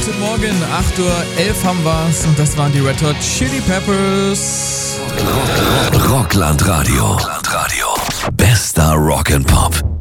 Guten Morgen, 8:11 Uhr haben wir's und das waren die Red Hot Chili Peppers. Rockland Radio. Bester Rock and Pop.